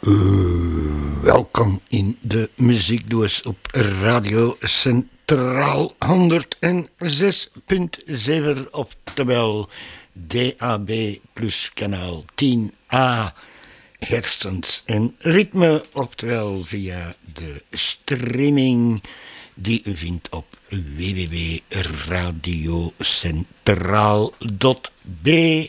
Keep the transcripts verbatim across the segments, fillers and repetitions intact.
Uh, welkom in de muziekdoos op Radio Centraal honderdzes punt zeven, oftewel D A B plus kanaal tien A, hersens en ritme, oftewel via de streaming die u vindt op w w w punt radiocentraal punt b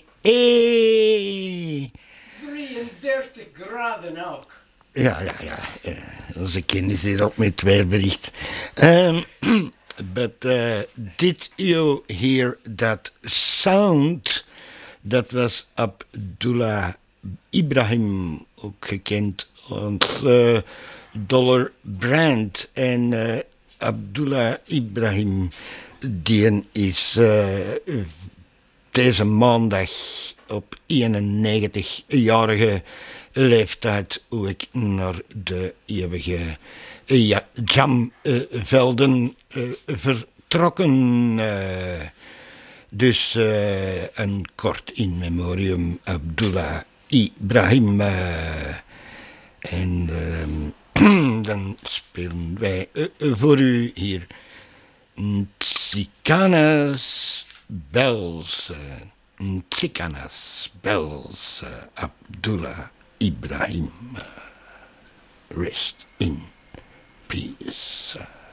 e. drieëndertig graden ook. Ja, ja, ja. Uh, onze kennis hierop met het weerbericht. Um, but uh, did you hear that sound? Dat was Abdullah Ibrahim, ook gekend als uh, Dollar Brand. En uh, Abdullah Ibrahim, die is uh, deze maandag op eenennegentigjarige leeftijd hoe ik naar de eeuwige ja, jamvelden uh, vertrokken. Uh, dus uh, een kort in memoriam Abdullah Ibrahim. Uh, en uh, dan spelen wij uh, voor u hier Chicana's Bells. Uh, Chicana's Bells, uh, Abdullah Ibrahim. Uh, rest in peace. Uh.